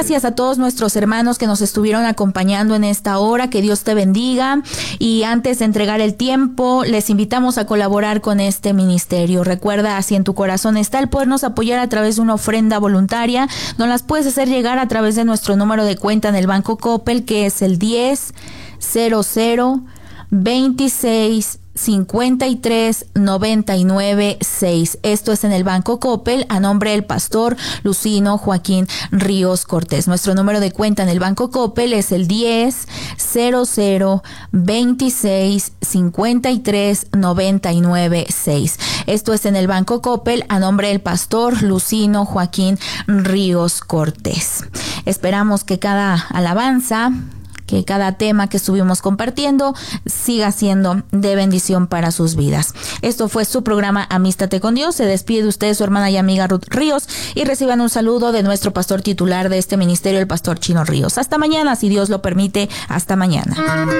Gracias a todos nuestros hermanos que nos estuvieron acompañando en esta hora. Que Dios te bendiga. Y antes de entregar el tiempo, les invitamos a colaborar con este ministerio. Recuerda, si en tu corazón está el podernos apoyar a través de una ofrenda voluntaria, nos las puedes hacer llegar a través de nuestro número de cuenta en el Banco Coppel, que es el 10-00-26-53-99-6. Esto es en el Banco Coppel, a nombre del pastor Lucino Joaquín Ríos Cortés. Nuestro número de cuenta en el Banco Coppel es el 10-00-26-53-99-6. Esto es en el Banco Coppel, a nombre del pastor Lucino Joaquín Ríos Cortés. Esperamos que cada alabanza, que cada tema que estuvimos compartiendo siga siendo de bendición para sus vidas. Esto fue su programa Amístate con Dios. Se despide de usted su hermana y amiga Ruth Ríos, y reciban un saludo de nuestro pastor titular de este ministerio, el pastor Chino Ríos. Hasta mañana, si Dios lo permite. Hasta mañana.